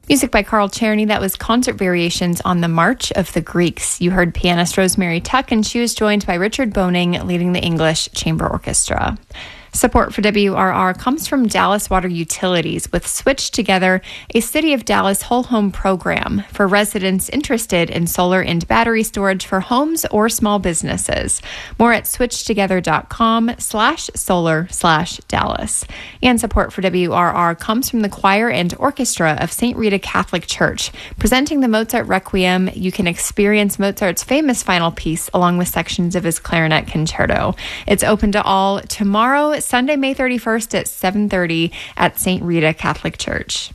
Music by Carl Czerny. That was concert variations on the March of the Greeks. You heard pianist Rosemary Tuck, and she was joined by Richard Boning leading the English Chamber Orchestra. Support for WRR comes from Dallas Water Utilities with Switch Together, a City of Dallas whole home program for residents interested in solar and battery storage for homes or small businesses. More at switchtogether.com/solar/Dallas. And support for WRR comes from the choir and orchestra of St. Rita Catholic Church. Presenting the Mozart Requiem, you can experience Mozart's famous final piece along with sections of his clarinet concerto. It's open to all tomorrow, Sunday, May 31st at 7:30 at St. Rita Catholic Church.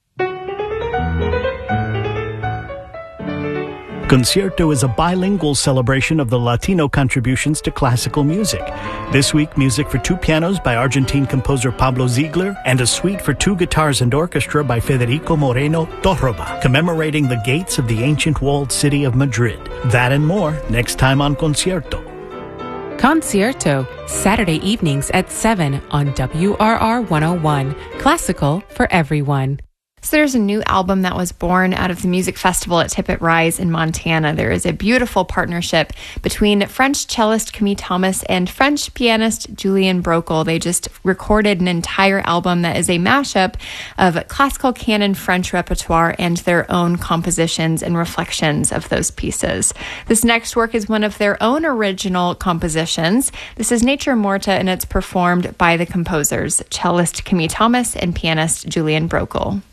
Concierto is a bilingual celebration of the Latino contributions to classical music. This week, music for two pianos by Argentine composer Pablo Ziegler and a suite for two guitars and orchestra by Federico Moreno Torroba, commemorating the gates of the ancient walled city of Madrid. That and more next time on Concierto. Concierto, Saturday evenings at 7 on WRR 101. Classical for everyone. So there's a new album that was born out of the music festival at Tippett Rise in Montana. There is a beautiful partnership between French cellist Camille Thomas and French pianist Julien Brokel. They just recorded an entire album that is a mashup of classical canon French repertoire and their own compositions and reflections of those pieces. This next work is one of their own original compositions. This is Nature Morta, and it's performed by the composers, cellist Camille Thomas and pianist Julien Brokel.